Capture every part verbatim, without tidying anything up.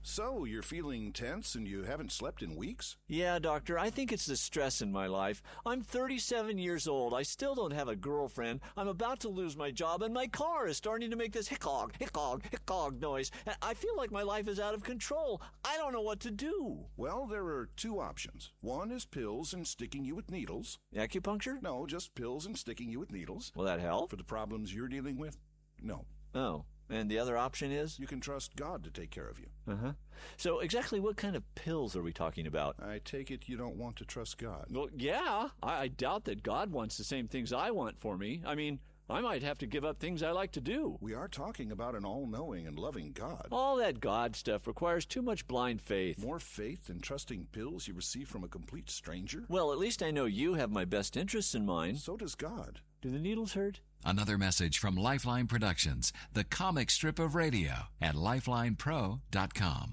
So, you're feeling tense and you haven't slept in weeks? Yeah, doctor, I think it's the stress in my life. I'm thirty-seven years old. I still don't have a girlfriend. I'm about to lose my job, and my car is starting to make this hiccog, hiccog, hiccog noise. I feel like my life is out of control. I don't know what to do. Well, there are two options. One is pills and sticking you with needles. Acupuncture? No, just pills and sticking you with needles. Will that help? For the problems you're dealing with? No. Oh. And the other option is? You can trust God to take care of you. Uh-huh. So exactly what kind of pills are we talking about? I take it you don't want to trust God. Well, yeah. I, I doubt that God wants the same things I want for me. I mean, I might have to give up things I like to do. We are talking about an all-knowing and loving God. All that God stuff requires too much blind faith. More faith than trusting pills you receive from a complete stranger? Well, at least I know you have my best interests in mind. So does God. Do the needles hurt? Another message from Lifeline Productions, the comic strip of radio, at lifeline pro dot com.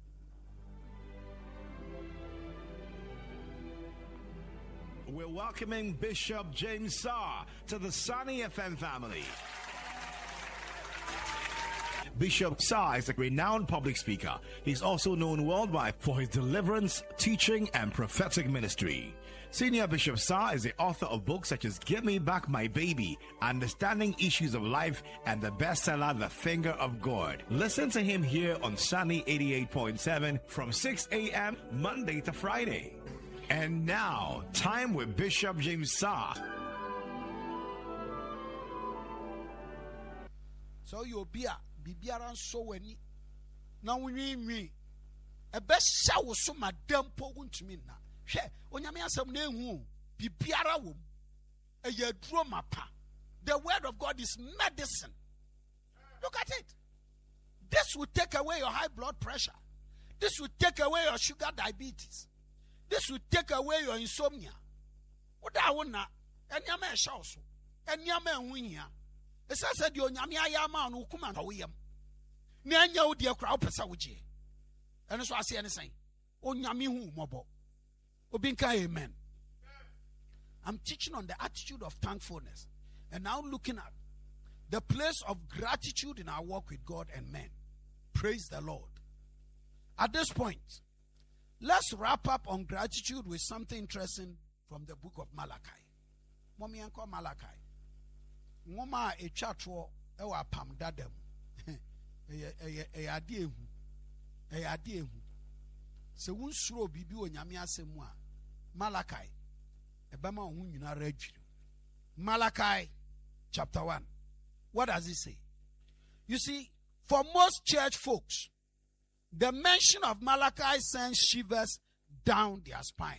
We're welcoming Bishop James Saar to the Sunny F M family. Bishop Saar is a renowned public speaker. He's also known worldwide for his deliverance, teaching, and prophetic ministry. Senior Bishop Saar is the author of books such as Give Me Back My Baby, Understanding Issues of Life, and the bestseller The Finger of God. Listen to him here on Sunny eighty-eight point seven from six a.m. Monday to Friday. And now, time with Bishop James Saar. So you'll be a bibiara so weni na wini nwi ebe sha wo so madam po wuntumi na hwe onyame asem na ehu bibiara wo eye duro mapa. The word of God is medicine. Look at it. This will take away your high blood pressure. This will take away your sugar diabetes. This will take away your insomnia. What I want na enyama e sha so enyama ehu hia. Esa said the onyame ayama no kuma na woyam. Na anya wo de akra opesa wogie. Eno so ase ene sen. Onyame hu mobo. Obinka amen. I'm teaching on the attitude of thankfulness and now looking at the place of gratitude in our walk with God and men. Praise the Lord. At this point, let's wrap up on gratitude with something interesting from the book of Malachi. Mommy uncle Malachi. Ngoma e chatwo e wa pam dadam. E e ade ehu. E ade ehu. Se wunsuro bibi onyame asemu a Malachi e bema ohun nyina radwiri. Malachi chapter one. What does it say? You see, for most church folks, the mention of Malachi sends shivers down their spine.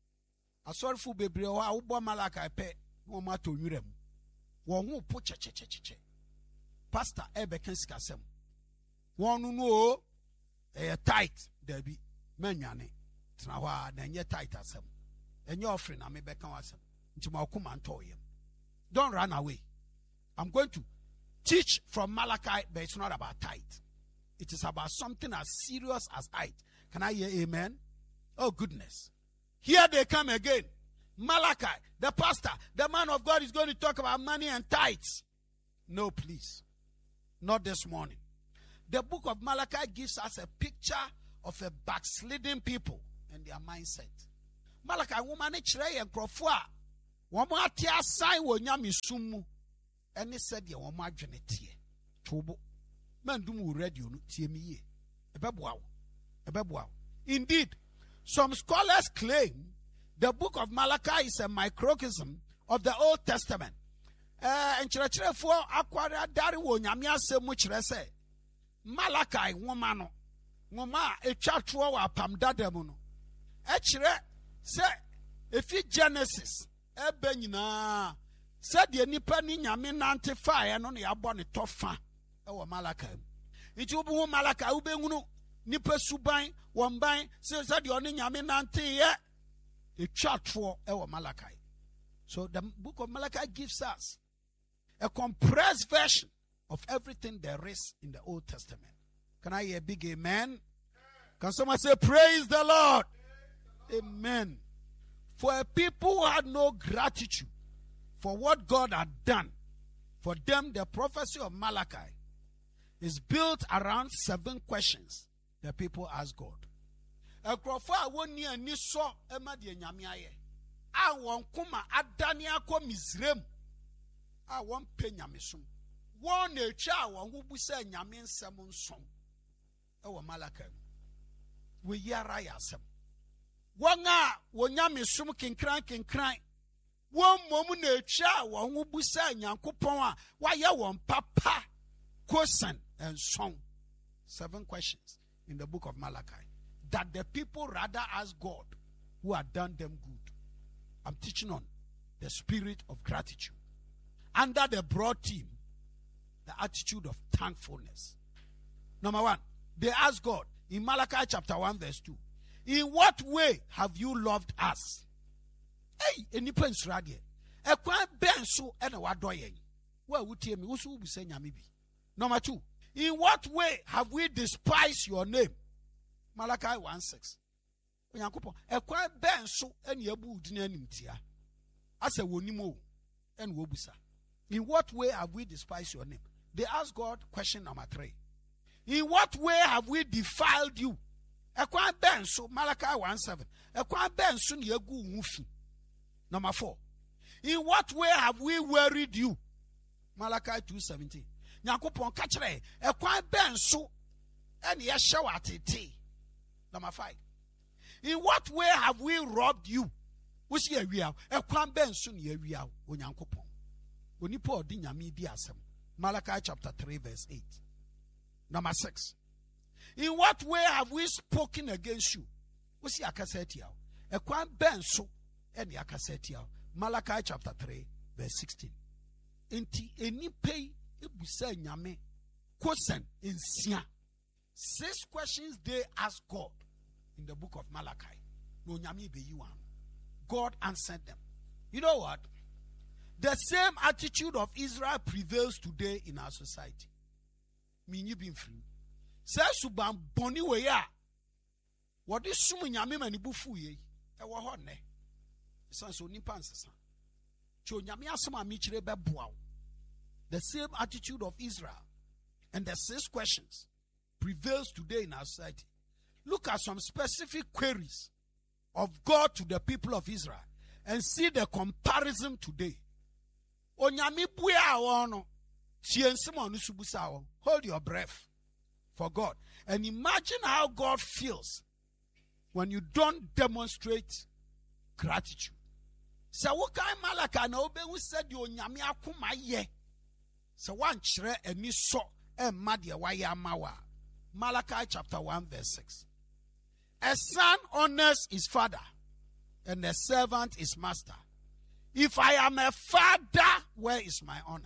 Asori fu bebre o a ubo Malachi pe no ma to nwurem. Won hu po che che che che. Pastor ebe kan sikasem. Won no o e tight dabi manwane. Tna wa na nye tight asem. Enye offering na me be kan wasem. Nti ma okuma ntoyem. Don't run away. I'm going to teach from Malachi, but it's not about tithe. It is about something as serious as tithe. Can I hear amen? Oh, goodness. Here they come again. Malachi, the pastor, the man of God is going to talk about money and tithes. No, please. Not this morning. The book of Malachi gives us a picture of a backsliding people and their mindset. Malachi, woman, chere and krofua. Woman, tia sai wo nyami sumu. And he said, "You want my genetie, trouble. Man, do mu radio no tie me ye. Ebebuaw, ebebuaw." Indeed, some scholars claim the book of Malachi is a microcosm of the Old Testament. Eh, and chere for akwara dari wo nyame asemu chere se Malachi nwoma no nwoma etwa to wa pam dadam no. E chere se efi Genesis ebe nyina said the nipa ni nyame nante fa no na yabɔ ne tɔfa ɛwɔ Malaka mu nti wo Malaka wo behunu nipa suban wɔmban said the ɔne nyame nante ye etwa toɔ ɛwɔ Malaka. So the book of Malachi gives us a compressed version of everything there is in the Old Testament. Can I hear a big amen? Can someone say praise the Lord? Amen. For a people who had no gratitude for what God had done for them, the prophecy of Malachi is built around seven questions the people asked God. Ekrofa woni ani so ema de nyame aye. A won kuma adane akọ Misrem. A won pe nyame som. Won na etwa won ho bu se nyame nsem nsom. E wo Malachi. We yara yasem. Won a wonyame som kinkran kinkran. Won mom na etwa won ho bu se Nyankopon a waye won papa question and song. Seven questions in the book of Malachi that the people rather ask God who had done them good. I'm teaching on the spirit of gratitude. Under the broad theme, the attitude of thankfulness. Number one, they ask God in Malachi chapter one verse two, in what way have you loved us? Hey, any pens radie. E kwan ben so e na wadoyen. Wa wutie me wo so bu se nyame bi. Number two, in what way have we despised your name? Malachi one six. Onyankopon, e kwan ben so e na abu udin animtia. Asa wonimo en wo busa. In what way have we despised your name? They ask God question number three. In what way have we defiled you? E kwan ben so Malachi one seven. E kwan ben so na agu wufi. Number four. In what way have we worried you? Malachi two seventeen. Nyankopon ka kire e kwan ben so e na ye hye watete. Number five. In what way have we robbed you? Wusi awia e kwan ben so na awia onyankopon. Onipa odi nyame di asem. Malachi chapter three verse eight. Number six. In what way have we spoken against you? Wusi akaseti yawo. E kwan ben so e na akaseti yawo. Malachi chapter three verse sixteen. Enti enipa ebusa nyame question insia. Six questions they ask God in the book of Malachi. No nyame be you one. God answered them. You know what? The same attitude of Israel prevails today in our society. Mean you been free. Say suban boni we ya. What is sumu nyame mani bufu ye? E wo ho ne. San so nipa nsesa. Cho nyame asema mi kire be boa. The same attitude of Israel and the six questions prevails today in our society. Look at some specific queries of God to the people of Israel and see the comparison today. Onyame buya wono chiensimo no subusa won. Hold your breath for God and imagine how God feels when you don't demonstrate gratitude. So what kind Malachi na obe who said the onyame akoma ye. So one chere eni so e madie waya mawa. Malachi chapter one verse six. A son honors his father, and a servant his master. If I am a father, where is my honor?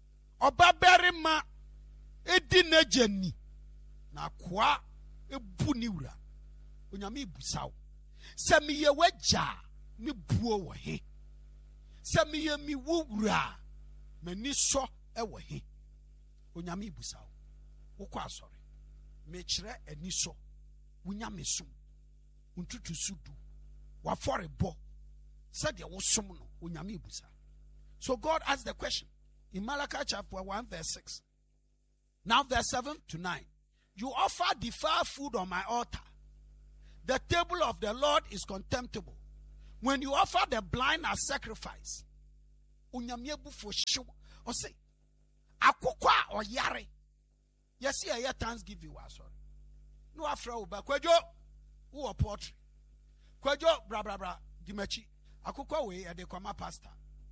Obaberima edine jeni na kwa ebuniura. Onyame busao. Se me ye waja me buo wo he. Se me ye mi wura mani so e wo he. Onyame busao. Wokọ asori. Me kire ani so. Wunya me sum. Untutu sudu. Wa fore bo. Said de wo sum no onyame busa. So God asked the question in Malachi chapter one verse six. Now verse seven to nine. You offer defiled food on my altar. The table of the Lord is contemptible. When you offer the blind as sacrifice. Onyame bu for show. Or say akokwa or yare. Yes, yeah, yeah, Thanksgiving was sorry. No after over. Kwejo, who a poetry. Kwejo, bra bra bra, Dimechi. Akukwa we a de kwama pastor.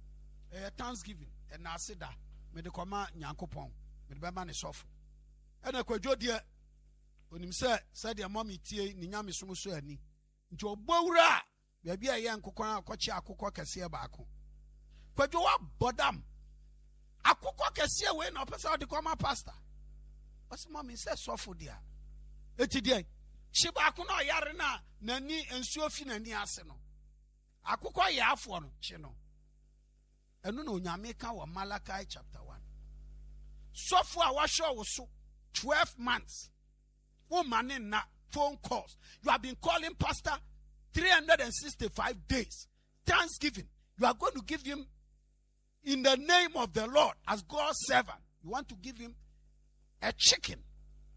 A Thanksgiving, and na seda, me de kwama nyankopon, me de bema ne sofo. And a kwejo dear, when him said, said your mommy tea, ni nyami sumusu ani. Njo bowra, baby a young kukwana, kochi akukwa kasia bako. Kwejo wa bodam. Akukwa kasia we no pesa de kwama pastor. What's mommy says so for dear? Eti dear. Shiba kuno yare na nani ensuo fi nani ase no. Akukwa ya afo no chi no. Enu no nyame ka wa Malachi chapter one. So for a washo wo so twelve months. Woman na phone calls. You have been calling pastor three hundred sixty-five days. Thanksgiving. You are going to give him in the name of the Lord as God's servant. You want to give him a chicken. You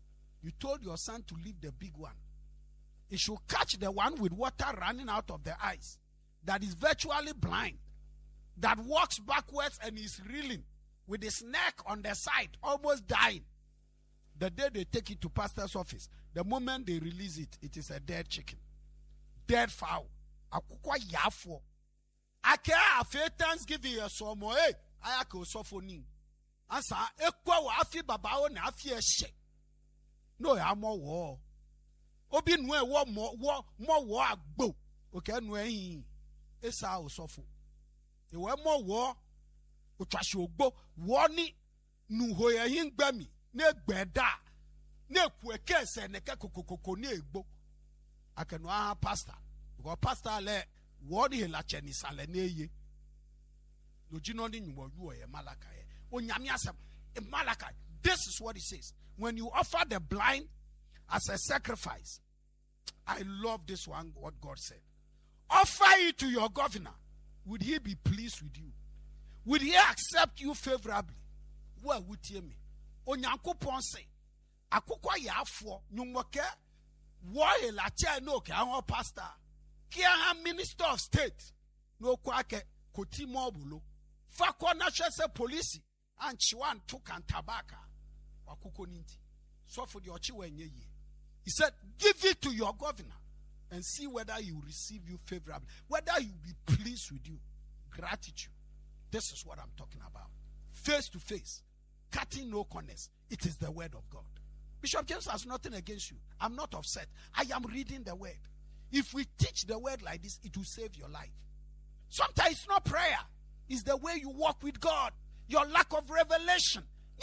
You told your son to leave the big one. He should catch the one with water running out of the eyes, that is virtually blind, that walks backwards and is reeling with his neck on the side, almost dying. The day they take it to pastor's office, the moment they release it, it is a dead chicken, dead fowl. Akukwa yafo. Ake afe Thanksgiving yesomo eh ayake osofo ni. Ansa ekwa wa afi baba o na afi ehye. No ya mo wo. Obi nu e wo mo wo mo wo agbo. Oke nu ehin. Esa osofo. E we mo wo otwahye ogbo wo ni nu ho ye hin gbami na gbeda na ku ekese ne kokokoko na egbo. Akenu aha pastor. Because pastor le word he la cheni sale na ye. No jino ni nyumo yu ye Malachi. Onyame asem Malachi. This is what he says. When you offer the blind as a sacrifice, I love this one, what God said. Offer it to your governor. Would he be pleased with you? Would he accept you favorably? Well, would he me? Onyankopon say, akukwa yafo nyumoke wo he la che no ke an pastor. Kia minister of state no kwake koti mobulo. Fakwa national se police and chiwan took and tabaka. Wakuko ninti. So for the ochi wenye ye. He said, give it to your governor and see whether he will receive you favorably, whether he will be pleased with you. Gratitude. This is what I'm talking about. Face to face, cutting no corners. It is the word of God. Bishop James has nothing against you. I'm not upset. I am reading the word. If we teach the word like this, it will save your life. Sometimes it's not prayer. It's the way you walk with God. Your lack of revelation.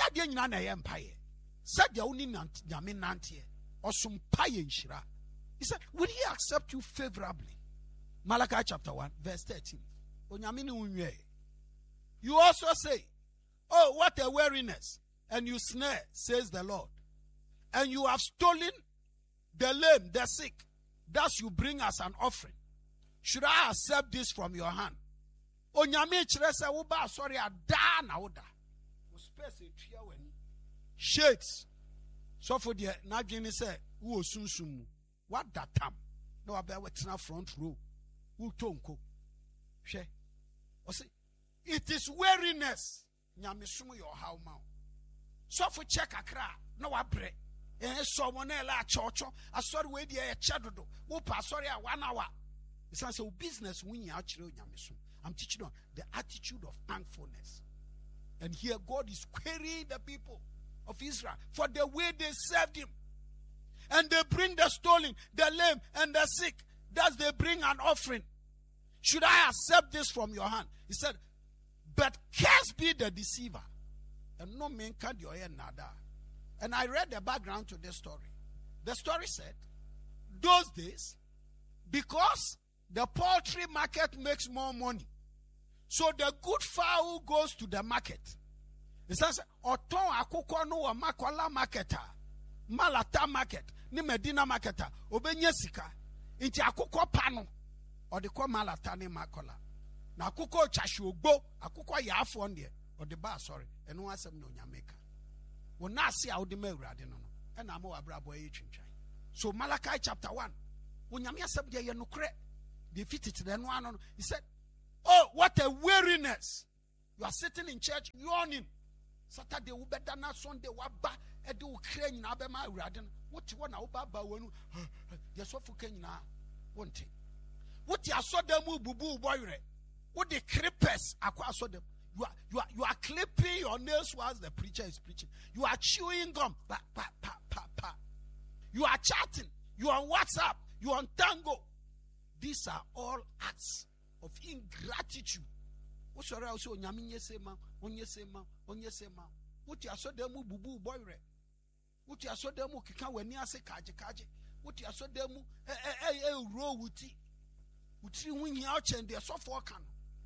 He said, will he accept you favorably? Malachi chapter one, verse thirteen. You also say, oh, what a weariness. And you snare, says the Lord. And you have stolen the lame, the sick. Thus you bring us an offering. Should I accept this from your hand? Onyame kyerɛ sɛ woba sorry ada na woda. Wo space etua wani. Shades. So for the n'adwene sɛ wo sunsun mu. Wada tam. Na wabɛ wetena front row. Wo tonko. Hwɛ. O say it is weariness. Nyame som your how ma. So for check akra na wabrɛ. Eh so mo na la chocho. Asori we die e chedodo. Wo pa sorry a one hour. It's a business when you actually I'm teaching on the attitude of thankfulness. And here God is querying the people of Israel for the way they served him. And they bring the stolen, the lame, and the sick. Thus they bring an offering. Should I accept this from your hand? He said, but cursed be the deceiver. And no man can your hand nada. And I read the background to this story. The story said, those days, because the poultry market makes more money, so the good fowl goes to the market. It says, Oton akoko no wa makola marketa, Malata market, ni Medina marketa, obenye sika, inti akoko pano, or the kwa Malata ni makola. Na akoko chashi ogbo, akoko ya afondie, or the bar, sorry, and no asem no nyameka. Wo na si a odi mawurade no no, and amo abrabo e twintwan. So Malachi chapter one, wo nyame asem de ye nokre. They fit it then one. He said, oh, what a weariness. You are sitting in church yawning. Saturday will be done, Sunday waba edu ukraine na be ma urade. What you want to ba wonu? Yes, what for Kenya? One thing. What you saw them bubu boyre. What the creepers akwa saw them. You are you are you are clipping your nails whilst the preacher is preaching. You are chewing gum. Pa, pa, pa, pa, pa. You are chatting. You are on WhatsApp. You are on Tango. These are all acts of ingratitude. What you are so nyamiye sema, onye sema, onye sema. What you are so demu bubu boyre. What you are so demu kika weni ase kaje kaje. What you are so demu eh eh eh eh ro wuti. Wuti winyi auchen de so for kan.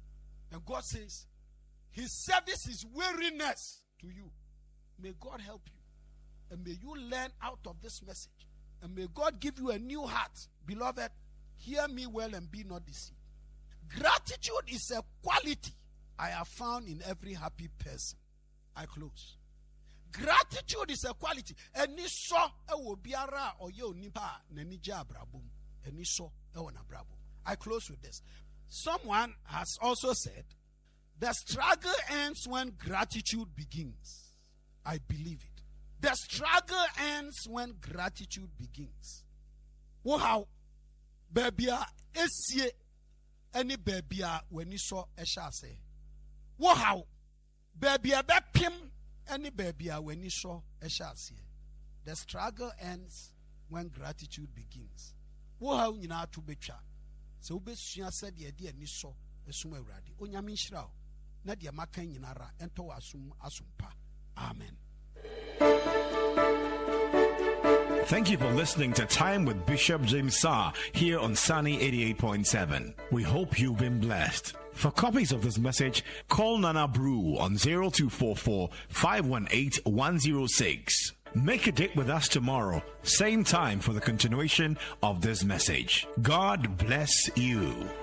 And God says, his service is weariness to you. May God help you. And may you learn out of this message. And may God give you a new heart, beloved. Hear me well and be not deceived. Gratitude is a quality I have found in every happy person. I close. Gratitude is a quality. Eni so ewo biara oye onipa na ni gya abrabom. Eni so ewo na abrabom. I close with this. Someone has also said, the struggle ends when gratitude begins. I believe it. The struggle ends when gratitude begins. Wow. Baby, esie any baby when you saw a shase. Wow. Baby, a pim any baby when you saw a shase. The struggle ends when gratitude begins. Wow, you know to be cha. So be said the idea ni so esum awurade. Onyame nhyira o. Na de maka nyinara ento asum asumpa. Amen. Thank you for listening to Time with Bishop James Saar here on Sunny eighty-eight point seven. We hope you've been blessed. For copies of this message, call Nana Brew on zero two four four, five one eight, one zero six. Make a date with us tomorrow, same time for the continuation of this message. God bless you.